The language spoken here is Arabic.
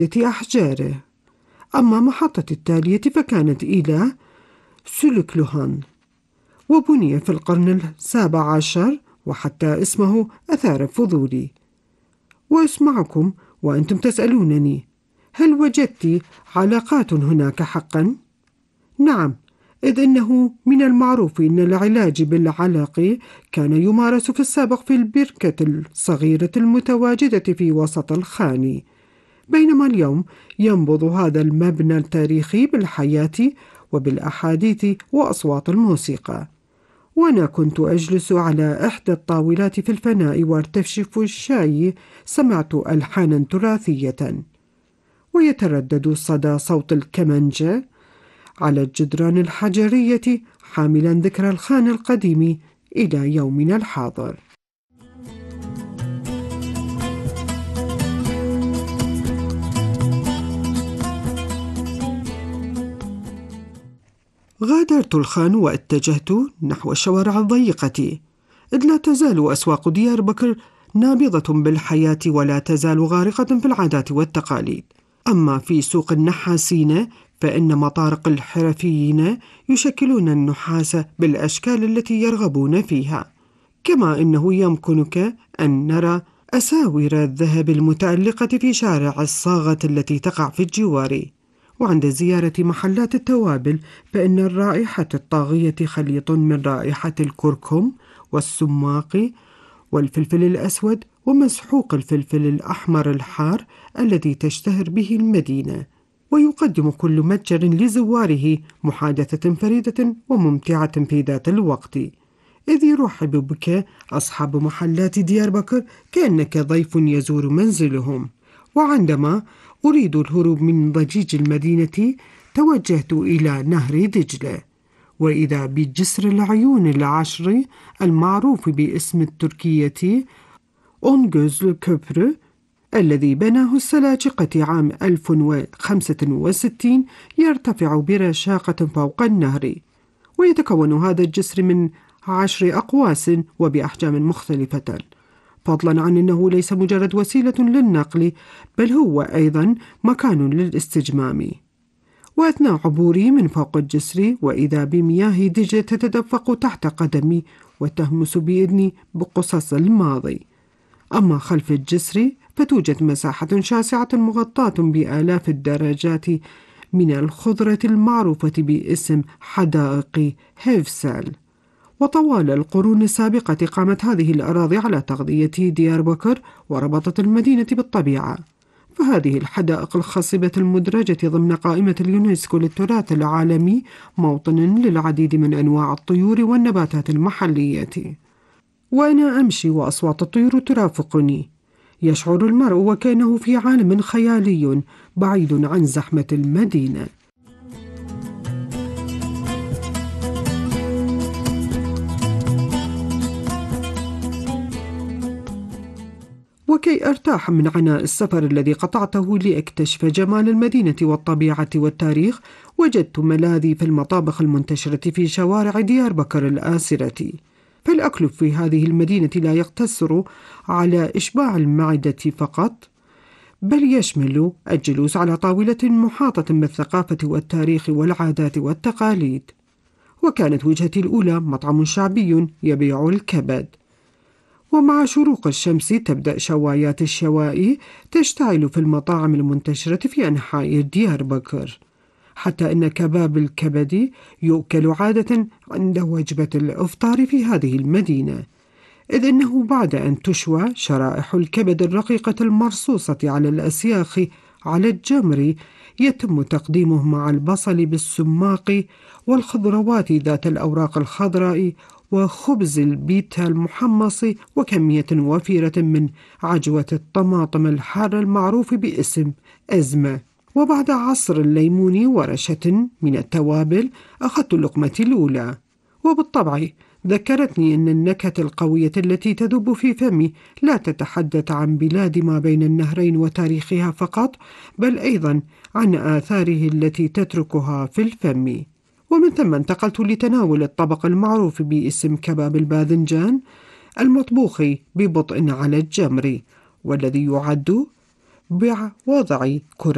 أحجاره. أما محطة التالية فكانت إلى سلوكلوهان، وبني في القرن ال17، وحتى اسمه أثار فضولي. وأسمعكم وأنتم تسألونني: هل وجدت علاقات هناك حقا؟ نعم، إذ إنه من المعروف أن العلاج بالعلق كان يمارس في السابق في البركة الصغيرة المتواجدة في وسط الخان، بينما اليوم ينبض هذا المبنى التاريخي بالحياة وبالأحاديث وأصوات الموسيقى. وأنا كنت أجلس على إحدى الطاولات في الفناء وارتشف الشاي، سمعت ألحانا تراثية، ويتردد صدى صوت الكمنجة على الجدران الحجرية، حاملا ذكرى الخان القديم إلى يومنا الحاضر. غادرت الخان واتجهت نحو الشوارع الضيقة، إذ لا تزال أسواق ديار بكر نابضة بالحياة ولا تزال غارقة في العادات والتقاليد. أما في سوق النحاسين فإن مطارق الحرفيين يشكلون النحاس بالأشكال التي يرغبون فيها، كما إنه يمكنك أن نرى أساور الذهب المتألقة في شارع الصاغة التي تقع في الجوار. وعند زيارة محلات التوابل فإن الرائحة الطاغية خليط من رائحة الكركم والسماق والفلفل الأسود ومسحوق الفلفل الأحمر الحار الذي تشتهر به المدينة. ويقدم كل متجر لزواره محادثة فريدة وممتعة في ذات الوقت، إذ يرحب بك أصحاب محلات ديار بكر كأنك ضيف يزور منزلهم. وعندما أريد الهروب من ضجيج المدينة توجهت إلى نهر دجلة، وإذا بجسر العيون العشر المعروف باسم التركية أونغوزل كوبرو، الذي بناه السلاجقة عام 1065، يرتفع برشاقة فوق النهر. ويتكون هذا الجسر من 10 أقواس وبأحجام مختلفة، فضلا عن أنه ليس مجرد وسيلة للنقل، بل هو أيضا مكان للاستجمام. وأثناء عبوري من فوق الجسر وإذا بمياه دجلة تتدفق تحت قدمي وتهمس بإذني بقصص الماضي. أما خلف الجسر فتوجد مساحة شاسعة مغطاة بآلاف الدرجات من الخضرة المعروفة باسم حدائق هيفسال. وطوال القرون السابقة قامت هذه الأراضي على تغذية ديار بكر وربطت المدينة بالطبيعة، فهذه الحدائق الخصبة المدرجة ضمن قائمة اليونسكو للتراث العالمي موطن للعديد من أنواع الطيور والنباتات المحلية. وأنا أمشي وأصوات الطيور ترافقني، يشعر المرء وكأنه في عالم خيالي بعيد عن زحمة المدينة. وكي أرتاح من عناء السفر الذي قطعته لأكتشف جمال المدينة والطبيعة والتاريخ، وجدت ملاذي في المطابخ المنتشرة في شوارع ديار بكر الآسرة. فالأكل في هذه المدينة لا يقتصر على إشباع المعدة فقط، بل يشمل الجلوس على طاولة محاطة بالثقافة والتاريخ والعادات والتقاليد. وكانت وجهتي الأولى مطعم شعبي يبيع الكبد، ومع شروق الشمس تبدأ شوايات الشواء تشتعل في المطاعم المنتشرة في أنحاء ديار بكر، حتى أن كباب الكبد يؤكل عادة عند وجبة الإفطار في هذه المدينة، إذ أنه بعد أن تشوى شرائح الكبد الرقيقة المرصوصة على الأسياخ على الجمر يتم تقديمه مع البصل بالسماق والخضروات ذات الأوراق الخضراء وخبز البيتا المحمص وكمية وفيرة من عجوة الطماطم الحارة المعروف باسم أزمة. وبعد عصر الليمون ورشة من التوابل أخذت لقمتي الأولى، وبالطبع ذكرتني أن النكهة القوية التي تذوب في فمي لا تتحدث عن بلاد ما بين النهرين وتاريخها فقط، بل أيضا عن آثاره التي تتركها في الفم. ومن ثم انتقلت لتناول الطبق المعروف باسم كباب الباذنجان المطبوخ ببطء على الجمر، والذي يعد بوضع كرة